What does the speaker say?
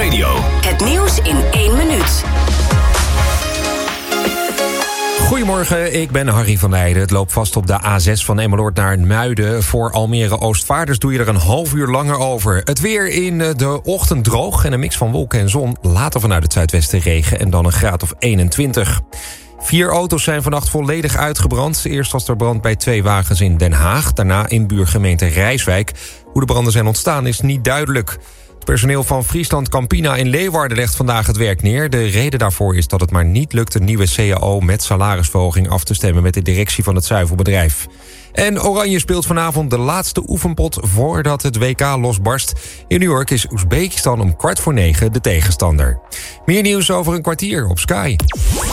Radio. Het nieuws in 1 minuut. Goedemorgen, ik ben Harry van Leijden. Het loopt vast op de A6 van Emmeloord naar Muiden. Voor Almere Oostvaarders doe je er een half uur langer over. Het weer in de ochtend droog en een mix van wolken en zon. Later vanuit het zuidwesten regen en dan een graad of 21. 4 auto's zijn vannacht volledig uitgebrand. Eerst was er brand bij 2 wagens in Den Haag. Daarna in buurgemeente Rijswijk. Hoe de branden zijn ontstaan is niet duidelijk. Het personeel van Friesland Campina in Leeuwarden legt vandaag het werk neer. De reden daarvoor is dat het maar niet lukt een nieuwe CAO met salarisverhoging af te stemmen met de directie van het zuivelbedrijf. En Oranje speelt vanavond de laatste oefenpot voordat het WK losbarst. In New York is Oezbekistan om 20:15 de tegenstander. Meer nieuws over een kwartier op Sky.